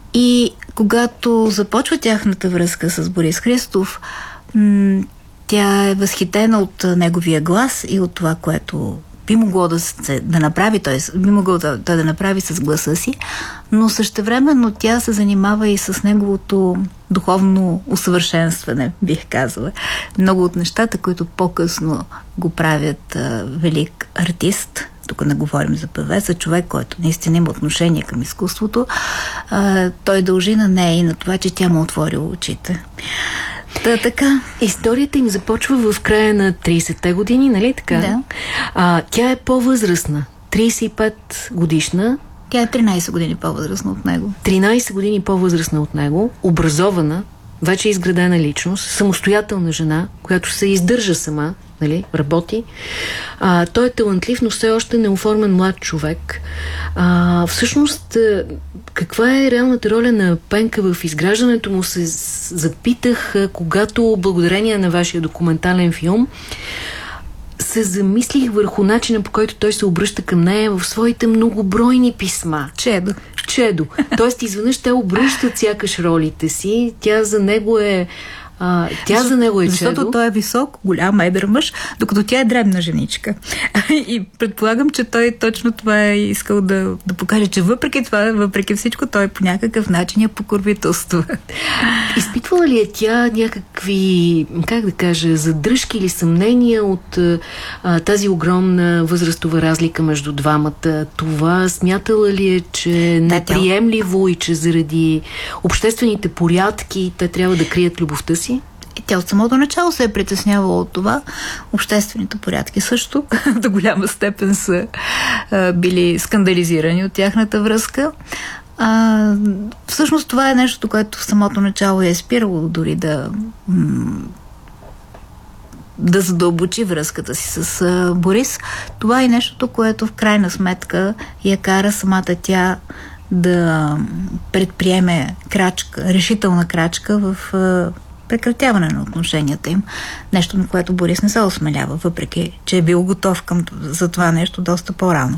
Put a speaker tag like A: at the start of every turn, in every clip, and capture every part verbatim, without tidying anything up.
A: И когато започва тяхната връзка с Борис Христов, м- тя е възхитена от неговия глас и от това, което би могло да, се, да направи, т.е. би могло да, да, да направи с гласа си, но същевременно тя се занимава и с неговото духовно усъвършенстване, бих казала. Много от нещата, които по-късно го правят а, велик артист, тук не говорим за певец, за човек, който наистина има отношение към изкуството, а, той дължи на нея и на това, че тя му отворила очите. Та, така.
B: Историята им започва в края на тридесетте години, нали така?
A: Да.
B: А, тя е по-възрастна. тридесет и пет годишна.
A: Тя е тринадесет години по-възрастна от него.
B: тринадесет години по-възрастна от него, образована, вече изградена личност, самостоятелна жена, която се издържа сама, нали, работи. А, той е талантлив, но все още неоформен млад човек. А, всъщност, каква е реалната роля на Пенка в изграждането му, се запитах, когато благодарение на вашия документален филм се замислих върху начина, по който той се обръща към нея в своите многобройни писма.
A: Чедо.
B: Чедо. Тоест, изведнъж те обръщат сякаш ролите си. Тя за него е А, тя Защо, за него е чедо.
A: Защото той е висок, голям, едър мъж, докато тя е дребна женичка. И предполагам, че той точно това е искал да, да покаже, че въпреки това, въпреки всичко, той по някакъв начин я покровителства.
B: Изпитвала ли е тя някакви, как да кажа, задръжки или съмнения от а, тази огромна възрастова разлика между двамата? Това смятала ли е, че е неприемливо и че заради обществените порядки те трябва да крият любовта си?
A: И тя от самото начало се е притеснявала от това. Обществените порядки също до голяма степен са а, били скандализирани от тяхната връзка. А, всъщност това е нещо, което в самото начало е спирало дори да да задълбочи връзката си с а, Борис. Това е нещото, което в крайна сметка я кара самата тя да предприеме крачка, решителна крачка в а, прекратяване на отношенията им. Нещо, на което Борис не се осмелява, въпреки че е бил готов към, за това нещо доста по-рано.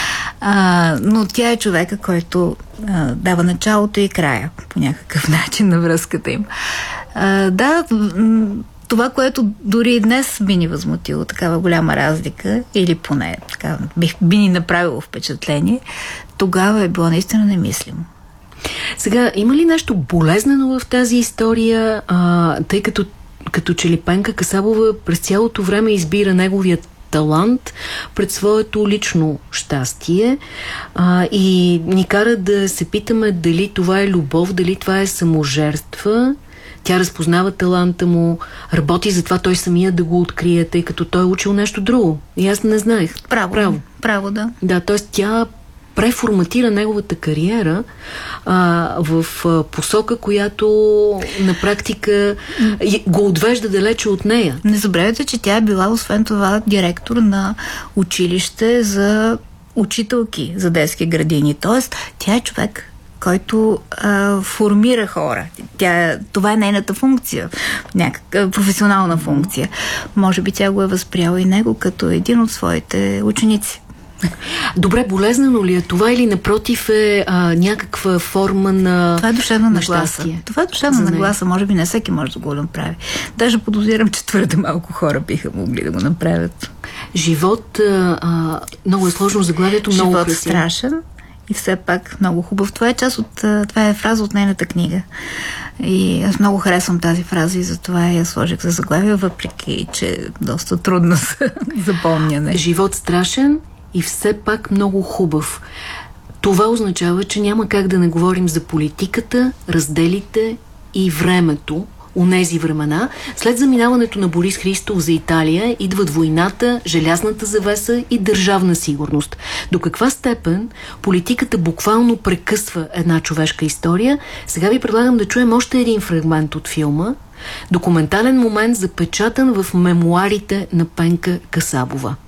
A: А, но тя е човека, който а, дава началото и края по някакъв начин на връзката им. А, да, това, което дори и днес би ни възмутило такава голяма разлика, или поне така, бих, би ни направило впечатление, тогава е било наистина немислимо.
B: Сега, има ли нещо болезнено в тази история, а, тъй като като че ли Пенка Касабова през цялото време избира неговият талант пред своето лично щастие а, и ни кара да се питаме дали това е любов, дали това е саможертва. Тя разпознава таланта му, работи за това той самия да го открие, тъй като той е учил нещо друго. И аз не знаех.
A: Право. Право, Право да.
B: Да, т.е. тя преформатира неговата кариера а, в а, посока, която на практика го отвежда далече от нея.
A: Не забравяйте, че тя е била освен това директор на училище за учителки за детски градини. Тоест, тя е човек, който а, формира хора. Тя, това е нейната функция, някаква професионална функция. Може би тя го е възприяла и него като един от своите ученици.
B: Добре, болезнено ли е това или напротив е а, някаква форма на
A: Това е душевна нагласа. Това е душевна нагласа. Може би не всеки може да го направи. Даже подозирам, че твърде малко хора биха могли да го направят.
B: Живот, а, много е сложно заглавието, много
A: Живот
B: красив.
A: страшен и все пак много хубав. Това е част от, това е фраза от нейната книга. И аз много харесвам тази фраза и затова я сложих за заглавие, въпреки че е доста трудно за запомняне.
B: Живот страшен и все пак много хубав. Това означава, че няма как да не говорим за политиката, разделите и времето, онези времена. След заминаването на Борис Христов за Италия идват войната, желязната завеса и държавна сигурност. До каква степен политиката буквално прекъсва една човешка история? Сега ви предлагам да чуем още един фрагмент от филма. Документален момент, запечатан в мемуарите на Пенка Касабова.